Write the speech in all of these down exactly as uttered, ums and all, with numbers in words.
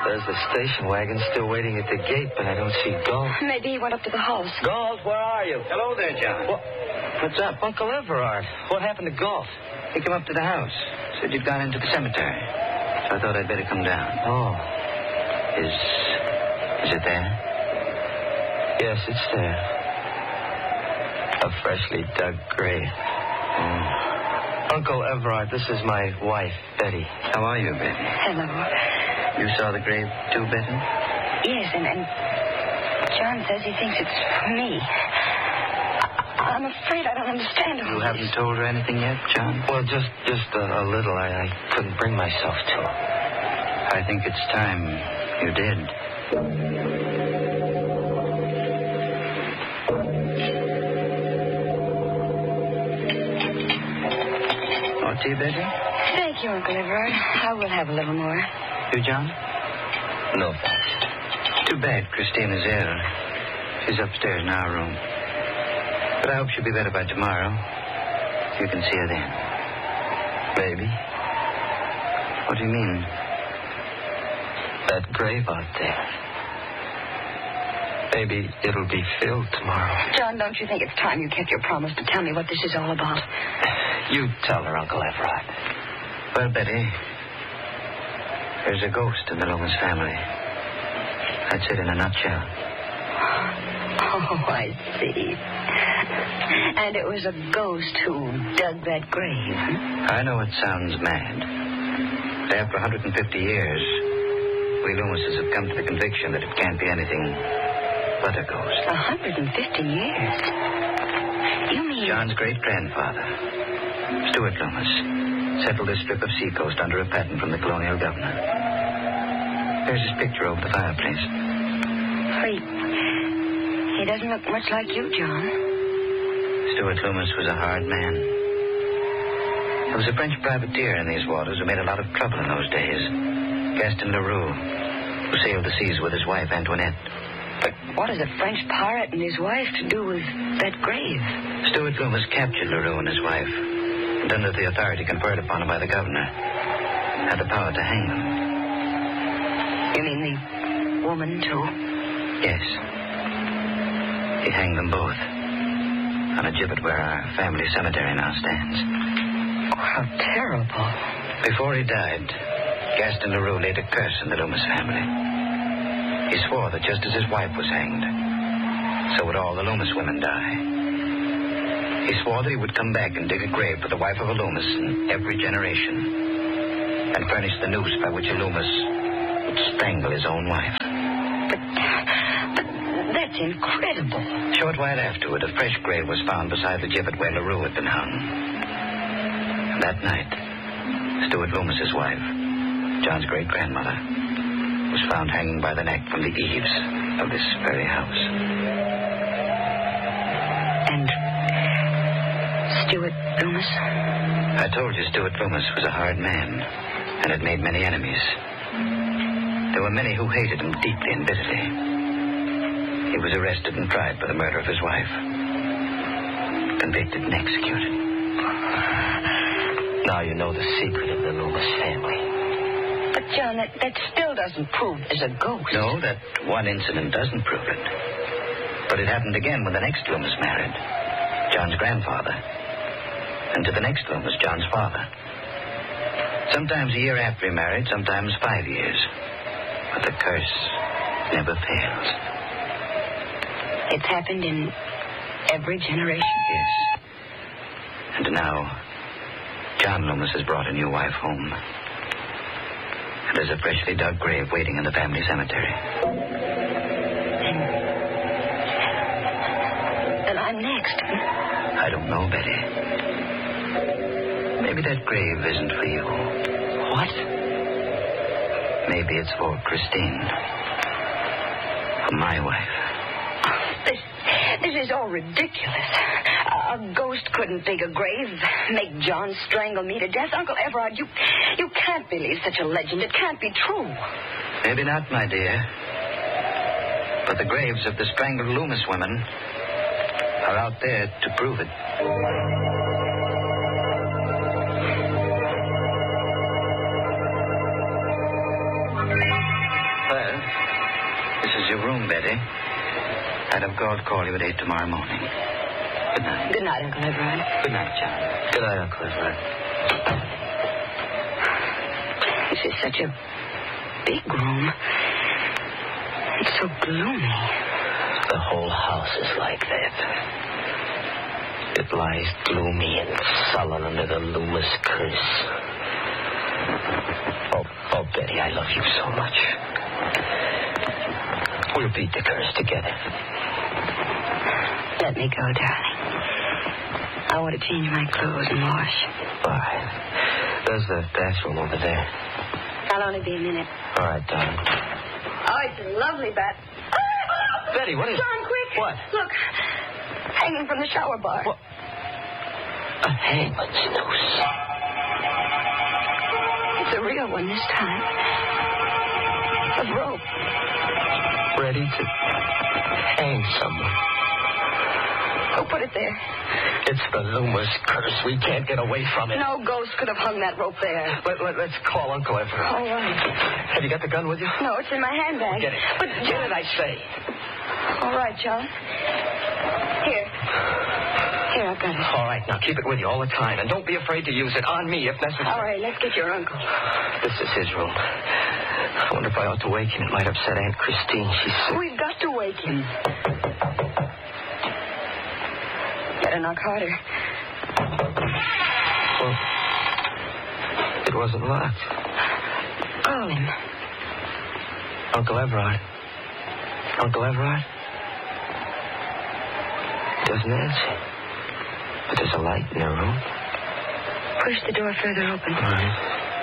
There's the station wagon still waiting at the gate, but I don't see Galt. Maybe he went up to the house. Galt, where are you? Hello there, John. What? What's up? Uncle Everard. What happened to Galt? He came up to the house. Said you'd gone into the cemetery. So I thought I'd better come down. Oh. Is... is it there? Yes, it's there. A freshly dug grave. Oh. Uncle Everard, this is my wife, Betty. How are you, Betty? Hello. You saw the grave too, Betty? Yes, and, and John says he thinks it's for me. I, I'm afraid I don't understand all You this. haven't told her anything yet, John? Well, just just a, a little. I, I couldn't bring myself to. I think it's time you did. Tea, Betty? Thank you, Uncle Everard. I will have a little more. You, John? No, thanks. Too bad Christine is ill. She's upstairs in our room. But I hope she'll be better by tomorrow. You can see her then. Maybe. What do you mean? That grave out there. Maybe it'll be filled tomorrow. John, don't you think it's time you kept your promise to tell me what this is all about? You tell her, Uncle Everard. Well, Betty, there's a ghost in the Loomis family. That's it in a nutshell. Oh, I see. And it was a ghost who dug that grave. I know it sounds mad. But after one hundred fifty years, we Loomises have come to the conviction that it can't be anything but a ghost. one hundred fifty years? You mean... John's great-grandfather, Stuart Loomis, settled this strip of seacoast under a patent from the colonial governor. There's his picture over the fireplace. He, he doesn't look much like you, John. Stuart Loomis was a hard man. There was a French privateer in these waters who made a lot of trouble in those days. Gaston Leroux, who sailed the seas with his wife, Antoinette. But what has a French pirate and his wife to do with that grave? Stuart Loomis captured Leroux and his wife, and under the authority conferred upon him by the governor, had the power to hang them. You mean the woman, too? Yes. He hanged them both on a gibbet where our family cemetery now stands. Oh, how terrible. Before he died, Gaston Leroux laid a curse on the Loomis family. He swore that just as his wife was hanged, so would all the Loomis women die. He swore that he would come back and dig a grave for the wife of a Loomis in every generation, and furnish the noose by which a Loomis would strangle his own wife. But, but that's incredible. A short while afterward, a fresh grave was found beside the gibbet where Leroux had been hung. And that night, Stuart Loomis's wife, John's great-grandmother, was found hanging by the neck from the eaves of this very house. And Stuart Loomis? I told you Stuart Loomis was a hard man and had made many enemies. There were many who hated him deeply and bitterly. He was arrested and tried for the murder of his wife. Convicted and executed. Now you know the secret of the Loomis family. But, John, that, that still doesn't prove there's a ghost. No, that one incident doesn't prove it. But it happened again when the next Loomis married, John's grandfather. And to the next Loomis, John's father. Sometimes a year after he married, sometimes five years. But the curse never fails. It's happened in every generation? Yes. And now, John Loomis has brought a new wife home. And there's a freshly dug grave waiting in the family cemetery. And, and I'm next. I don't know, Betty. Maybe that grave isn't for you. What? Maybe it's for Christine. For my wife. This, this is all ridiculous. A, a ghost couldn't dig a grave, make John strangle me to death. Uncle Everard, you, you can't believe such a legend. It can't be true. Maybe not, my dear. But the graves of the strangled Loomis women are out there to prove it. Well, this is your room, Betty. I'd have called to call you at eight tomorrow morning. Good night. Good night, Uncle Everard. Good night, John. Good night, Uncle Everard. This is such a big room. It's so gloomy. The whole house is like that. It lies gloomy and sullen under the Loomis curse. Oh, oh, Betty, I love you so much. We'll beat the curse together. Let me go, darling. I want to change my clothes and wash. All right. There's the bathroom over there. I'll only be a minute. All right, darling. Oh, it's a lovely bath. Betty, what is... John, quick. What? Look. Hanging from the shower bar. What? A hangman's noose. It's a real one this time. A rope. Ready to hang someone. Who put it there? It's the Loomis curse. We can't get away from it. No ghost could have hung that rope there. Let, let, let's call Uncle Everard. All right. Have you got the gun with you? No, it's in my handbag. Get it. But Get it, I say. all right, John. Here. Here, I've got it. All right, now keep it with you all the time. And don't be afraid to use it on me if necessary. All right, let's get your uncle. This is his room. I wonder if I ought to wake him. It might upset Aunt Christine. She's sick. We've got to wake him. Better knock harder. Well, it wasn't locked. Call him. Uncle Everard. Uncle Everard? He doesn't answer. But there's a light in the room. Push the door further open. All right.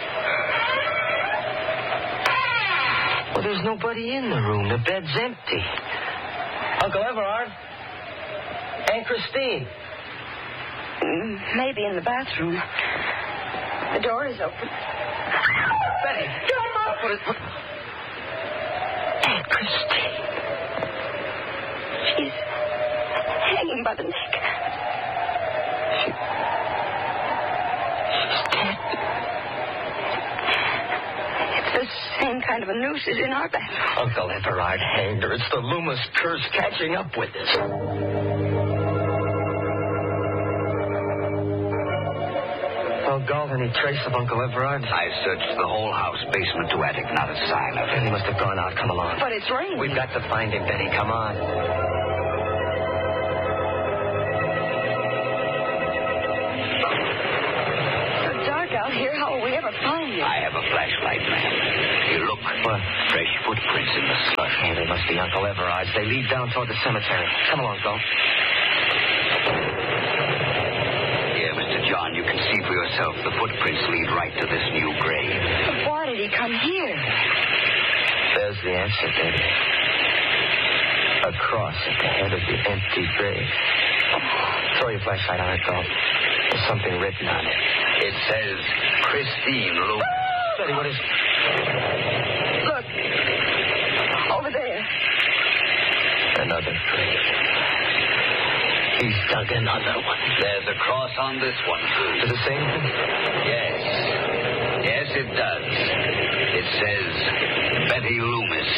Well, there's nobody in the room. The bed's empty. Uncle Everard? Aunt Christine? Mm, Maybe in the bathroom. The door is open. Betty! John! What is... What... Aunt Christine. She's hanging by the neck. She... She's dead. It's the same kind of a noose as in our bathroom. Uncle Everard hanged her. It's the Loomis curse catching up with us. Well, Galt, any trace of Uncle Everard? I searched the whole house, basement to attic, not a sign of him. He must have gone out. Come along. But it's raining. We've got to find him, Betty. Come on. It's so dark out here. How will we ever find you? I have a flashlight, ma'am. You look. What? Fresh footprints in the slush. Oh, they must be Uncle Everard's. They lead down toward the cemetery. Come along, Galt. Here, Mister John, you can see for yourself the footprints lead right to this new grave. But why did he come here? There's the answer, Betty. A cross at the head of the empty grave. Throw your flashlight on it, Galt. There's something written on it. It says Christine Loomis. Betty, what is it? Look. Over there. Another grave. He's dug another one. There's a cross on this one, too. To the same thing? Yes. Yes, it does. It says Betty Loomis.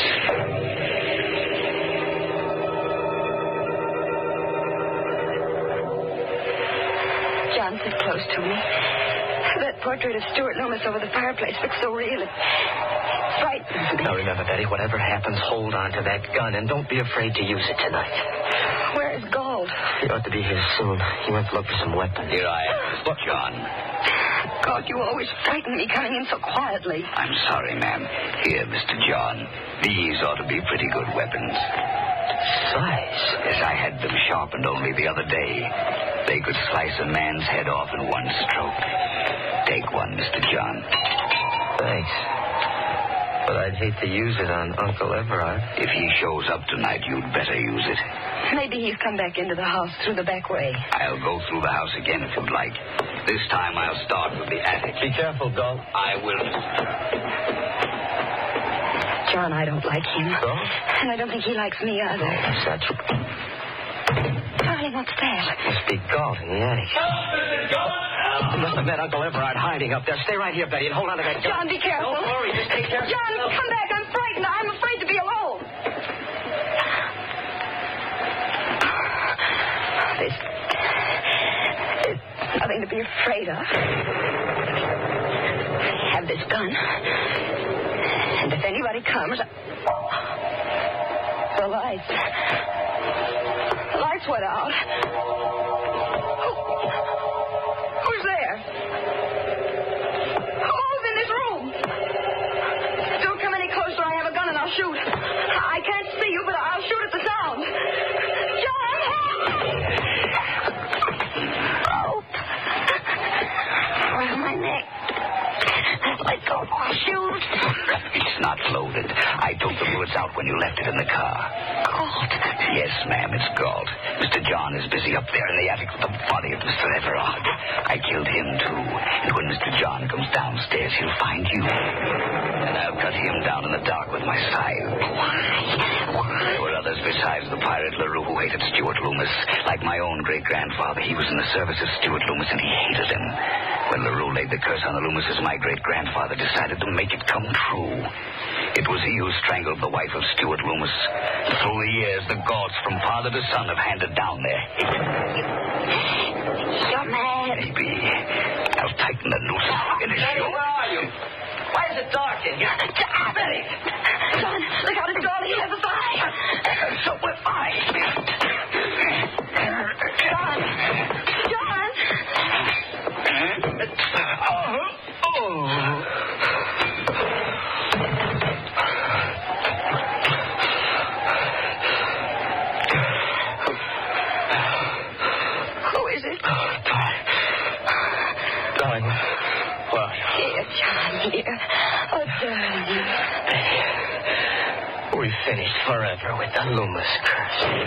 John, sit close to me. That portrait of Stuart Loomis over the fireplace looks so real. It frightens me. Now remember, Betty, whatever happens, hold on to that gun and don't be afraid to use it tonight. Where is Gold? He ought to be here soon. He went to look for some weapons. Here I am, Mister John. God, you always frighten me coming in so quietly. I'm sorry, ma'am. Here, Mister John. These ought to be pretty good weapons. Size? Yes, I had them sharpened only the other day. They could slice a man's head off in one stroke. Take one, Mister John. Thanks. But I'd hate to use it on Uncle Everard. If he shows up tonight, you'd better use it. Maybe he's come back into the house through the back way. I'll go through the house again if you'd like. This time I'll start with the attic. Be careful, Galt. I will, Mister John, I don't like him. So? And I don't think he likes me either. That's not true. Darling, what's that? Must be Galt in the attic. He must have met Uncle Everard hiding up there. Stay right here, Betty, and hold on to that gun. John, be careful. Don't worry. Just take care of John, come back. I'm frightened. I'm afraid. afraid of. I have this gun. And if anybody comes... The lights. The lights went out. Who... Who's there? Who's in this room? Don't come any closer. I have a gun and I'll shoot. I can't see you, but I'll shoot at the sound. John! Oh. Around my neck. Let go. I'll shoot. It's not loaded. I took the bullets out when you left it in the car. Galt. Yes, ma'am, it's Galt. Mister John is busy up there in the attic with the body of Mister Everard. I killed him, too. And when Mister John comes downstairs, he'll find you. And I'll cut him down in the dark with my scythe. Why? There were others besides the pirate LaRue who hated Stuart Loomis. Like my own great-grandfather, he was in the service of Stuart Loomis, and he hated him. When LaRue laid the curse on the Loomises, my great-grandfather decided to make it come true. It was he who strangled the wife of Stuart Loomis. Through the years, the Gaults from father to son have handed down their hate. You're mad. Maybe. I'll tighten the noose and finish Betty, you. where are you? Why is it dark in here? John! Betty! John, look out, it's Galt. He has a fire. So will I. John! John! Oh. Oh. Who is it? Oh, darling. Darling, where are you? Here, John, here. Oh, darling. Betty, we finished forever with the Loomis curse.